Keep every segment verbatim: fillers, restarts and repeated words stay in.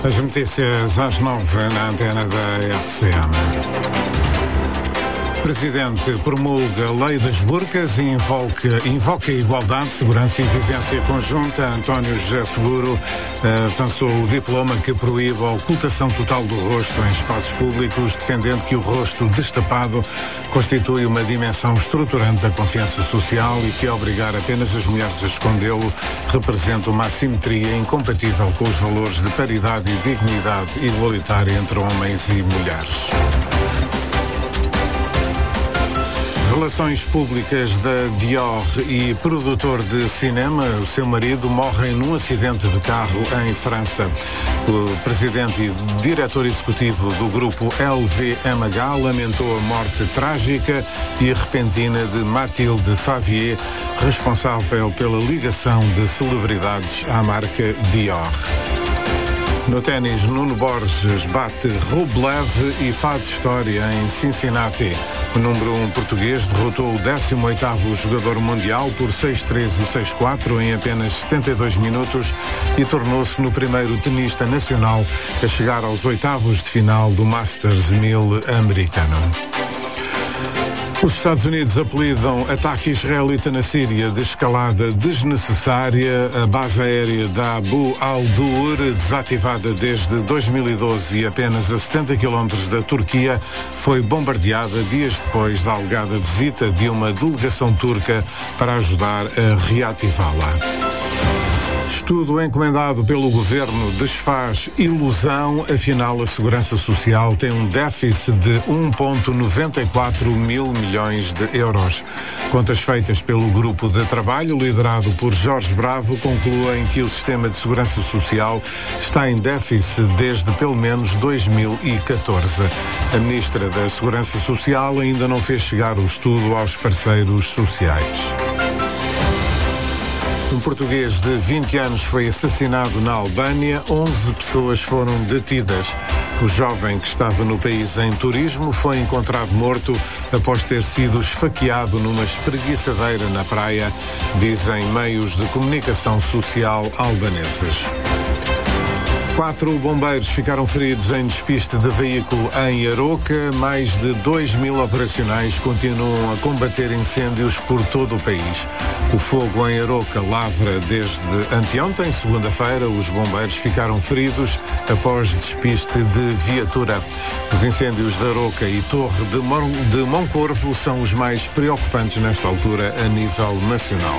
As notícias às nove na antena da R C M. O Presidente promulga a lei das burcas e invoca, invoca a igualdade, segurança e vivência conjunta. António José Seguro uh, avançou o diploma que proíbe a ocultação total do rosto em espaços públicos, defendendo que o rosto destapado constitui uma dimensão estruturante da confiança social e que obrigar apenas as mulheres a escondê-lo representa uma assimetria incompatível com os valores de paridade e dignidade igualitária entre homens e mulheres. Relações públicas da Dior e produtor de cinema, o seu marido, morrem num acidente de carro em França. O presidente e diretor executivo do grupo L V M H lamentou a morte trágica e repentina de Mathilde Favier, responsável pela ligação de celebridades à marca Dior. No ténis, Nuno Borges bate Rublev e faz história em Cincinnati. O número um português derrotou o décimo oitavo jogador mundial por seis três e seis quatro em apenas setenta e dois minutos e tornou-se no primeiro tenista nacional a chegar aos oitavos de final do Masters mil americano. Os Estados Unidos apelidam ataque israelita na Síria de escalada desnecessária. A base aérea da Abu al-Dur, desativada desde dois mil e doze e apenas a setenta quilómetros da Turquia, foi bombardeada dias depois da alegada visita de uma delegação turca para ajudar a reativá-la. Estudo encomendado pelo Governo desfaz ilusão, afinal a Segurança Social tem um déficit de um vírgula noventa e quatro mil milhões de euros. Contas feitas pelo grupo de trabalho liderado por Jorge Bravo concluem que o sistema de Segurança Social está em déficit desde pelo menos dois mil e catorze. A Ministra da Segurança Social ainda não fez chegar o estudo aos parceiros sociais. Um português de vinte anos foi assassinado na Albânia, onze pessoas foram detidas. O jovem que estava no país em turismo foi encontrado morto após ter sido esfaqueado numa espreguiçadeira na praia, dizem meios de comunicação social albaneses. Quatro bombeiros ficaram feridos em despiste de veículo em Aroca. Mais de dois mil operacionais continuam a combater incêndios por todo o país. O fogo em Aroca lavra desde anteontem, segunda-feira. Os bombeiros ficaram feridos após despiste de viatura. Os incêndios de Aroca e Torre de, Mon- de Moncorvo são os mais preocupantes nesta altura a nível nacional.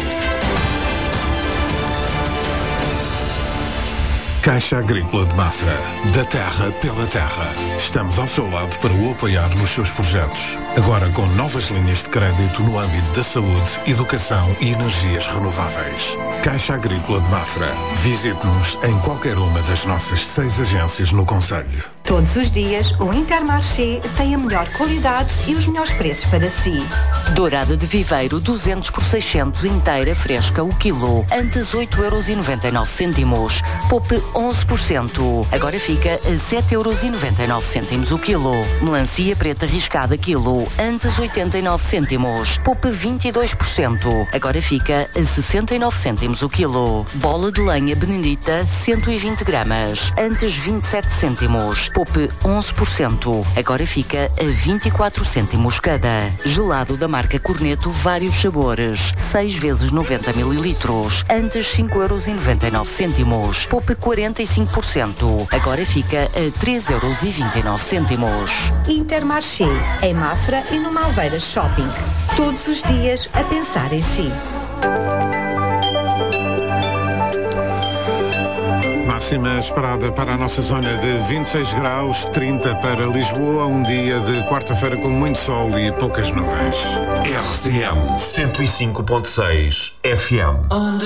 Caixa Agrícola de Mafra. Da terra pela terra. Estamos ao seu lado para o apoiar nos seus projetos. Agora com novas linhas de crédito no âmbito da saúde, educação e energias renováveis. Caixa Agrícola de Mafra. Visite-nos em qualquer uma das nossas seis agências no concelho. Todos os dias, o Intermarché tem a melhor qualidade e os melhores preços para si. Dourada de Viveiro, duzentos por seiscentos, inteira, fresca, o quilo. Antes oito euros e noventa e nove cêntimos. Poupe onze por cento. Agora fica a sete euros e noventa e nove cêntimos o quilo. Melancia preta riscada, quilo. Antes oitenta e nove cêntimos. Poupe vinte e dois por cento. Agora fica a sessenta e nove cêntimos o quilo. Bola de lenha Benedita, cento e vinte gramas. Antes vinte e sete cêntimos. Poupe onze por cento. Agora fica a vinte e quatro cêntimos cada. Gelado da marca Corneto, vários sabores. seis vezes noventa mililitros. Antes cinco euros e noventa e nove cêntimos. Poupe quarenta e cinco por cento. Agora fica a três euros e vinte e nove cêntimos. Intermarché, em Mafra e no Malveira Shopping. Todos os dias a pensar em si. Máxima esperada para a nossa zona de vinte e seis graus, trinta para Lisboa, um dia de quarta-feira com muito sol e poucas nuvens. R C M cento e cinco ponto seis F M.